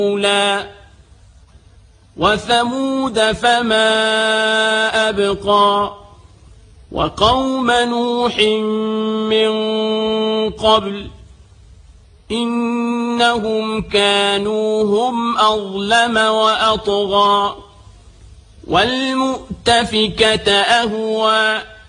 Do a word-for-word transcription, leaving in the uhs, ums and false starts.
وثمود فما أبقى وقوم نوح من قبل إنهم كانوا هم أظلم وأطغى والمؤتفكة أهوى